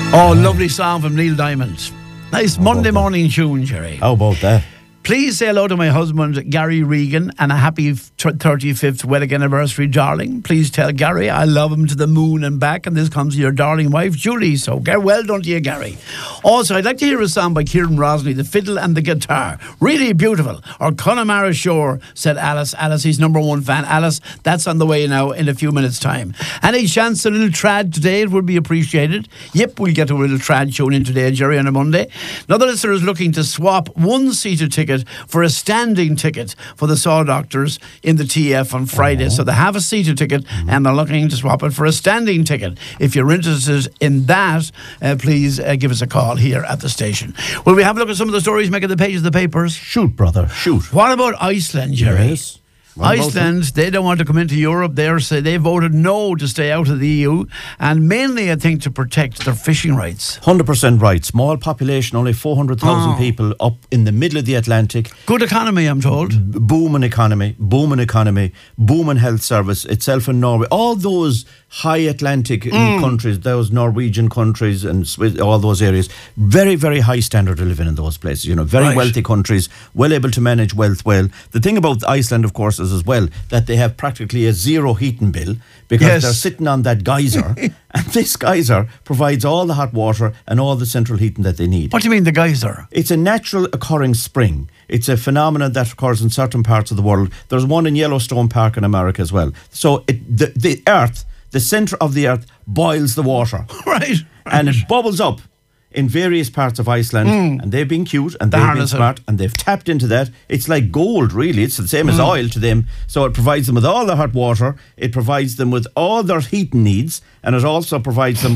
Oh, lovely song from Neil Diamond. Nice Monday morning tune, Jerry. How about that? Please say hello to my husband, Gary Regan, and a happy 35th wedding anniversary, darling. Please tell Gary I love him to the moon and back, and this comes to your darling wife, Julie. So get well done to you, Gary. Also, I'd like to hear a song by Kieran Rosley, The Fiddle and the Guitar. Really beautiful. Or Connemara Shore, said Alice. Alice, he's #1 fan. Alice, that's on the way now in a few minutes' time. Any chance a little trad today? It would be appreciated. Yep, we'll get a little trad tune in today, Jerry, on a Monday. Another listener is looking to swap one-seater ticket for a standing ticket for the Saw Doctors in the TF on Friday. So they have a seater ticket and they're looking to swap it for a standing ticket. If you're interested in that, please give us a call here at the station. Will we have a look at some of the stories making the pages of the papers? Shoot, brother, shoot. What about Iceland, Jerry? Yes. Iceland, they don't want to come into Europe. They voted no to stay out of the EU, and mainly, I think, to protect their fishing rights. 100% right. Small population, only 400,000 people up in the middle of the Atlantic. Good economy, I'm told. Booming economy, booming health service, itself in Norway. All those high Atlantic countries, those Norwegian countries and Swiss, all those areas, very, very high standard of living in those places. You know, very wealthy countries, well able to manage wealth well. The thing about Iceland, of course, is as well that they have practically a zero heating bill because they're sitting on that geyser and this geyser provides all the hot water and all the central heating that they need. What do you mean, the geyser? It's a natural occurring spring. It's a phenomenon that occurs in certain parts of the world. There's one in Yellowstone Park in America as well. So the earth, the centre of the earth, boils the water. Right. And it bubbles up in various parts of Iceland, and they've been cute and they've been smart and they've tapped into that. It's like gold, really. It's the same as oil to them. So it provides them with all their hot water, it provides them with all their heating needs, and it also provides them